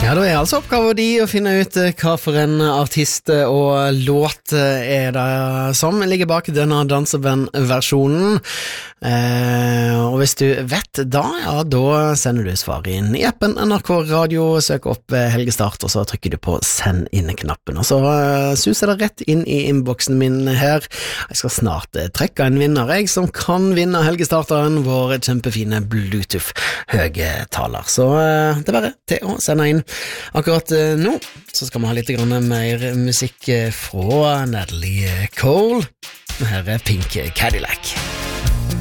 Ja, da altså oppgaven de å finne ut hva for en artist og låt det som ligger bak denne danseband-versjonen. Og hvis du vet da, ja, da sender du svar inn i appen NRK Radio, søk opp Helge Start, og så trykker du på send inn-knappen, og så suser det rett inn i innboksen min her. Jeg skal snart trekke en vinner, som kan vinne Helge Starteren, vår kjempefine Bluetooth-høgtaler. Så det er bare til å sende inn. Akkurat nå så skal vi ha litt mer musikk fra Natalie Cole. Her er Pink Cadillac.